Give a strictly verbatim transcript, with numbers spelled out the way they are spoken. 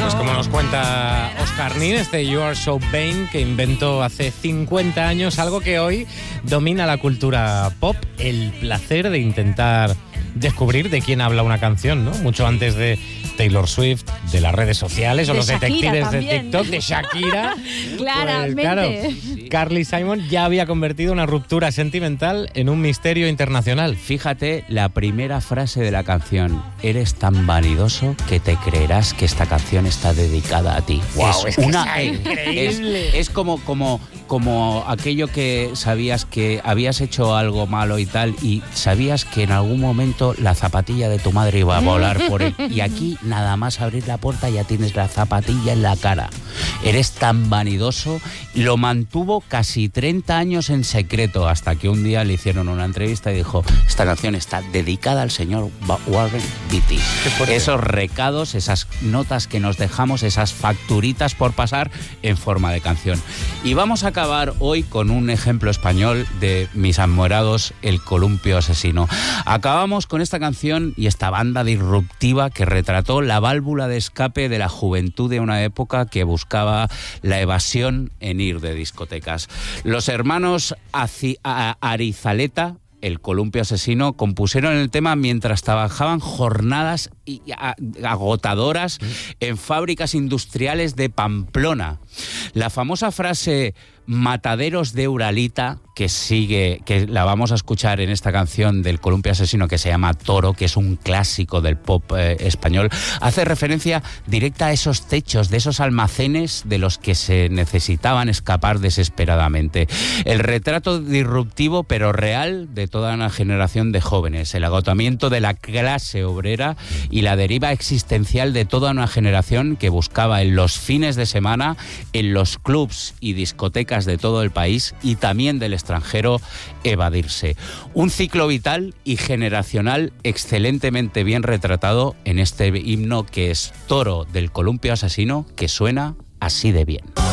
Pues como nos cuenta Oscar Nin, este You Are So Vain, que inventó hace cincuenta años algo que hoy domina la cultura pop, el placer de intentar descubrir de quién habla una canción, ¿no? Mucho antes de Taylor Swift, de las redes sociales o de los Shakira detectives también. de TikTok, de Shakira. Claramente. Pues, claro, Carly Simon ya había convertido una ruptura sentimental en un misterio internacional. Fíjate la primera frase de la canción: eres tan vanidoso que te creerás que esta canción está dedicada a ti. Wow, es, es una es increíble. Es, es como, como, como aquello que sabías que habías hecho algo malo y tal, y sabías que en algún momento la zapatilla de tu madre iba a volar por él. Y aquí nada más abrir la puerta ya tienes la zapatilla en la cara. Eres tan vanidoso. Lo mantuvo casi treinta años en secreto, hasta que un día le hicieron una entrevista y dijo: esta canción está dedicada al señor Warren Beatty. Esos recados, esas notas que nos dejamos, esas facturitas por pasar en forma de canción. Y vamos a acabar hoy con un ejemplo español de mis amorados, el Columpio Asesino. Acabamos con esta canción y esta banda disruptiva que retrató la válvula de escape de la juventud de una época que buscaba la evasión en ir de discotecas. Los hermanos Aci- a- Arizaleta, el Columpio Asesino, compusieron el tema mientras trabajaban jornadas y a- agotadoras en fábricas industriales de Pamplona. La famosa frase "mataderos de Uralita", que sigue, que la vamos a escuchar en esta canción del Columpio Asesino que se llama Toro, que es un clásico del pop eh, español, hace referencia directa a esos techos, de esos almacenes de los que se necesitaban escapar desesperadamente. El retrato disruptivo pero real de toda una generación de jóvenes, el agotamiento de la clase obrera y la deriva existencial de toda una generación que buscaba en los fines de semana, en los clubs y discotecas de todo el país y también del extranjero, evadirse. Un ciclo vital y generacional excelentemente bien retratado en este himno que es Toro del Columpio Asesino, que suena así de bien.